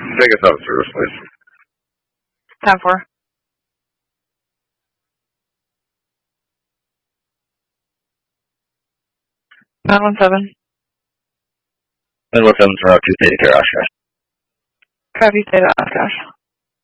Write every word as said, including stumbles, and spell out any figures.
Take us out of service, please. Time for. nine one seven. nine one seven, Toronto two Theta Care, Oshkosh. Copy, Theta, Oshkosh.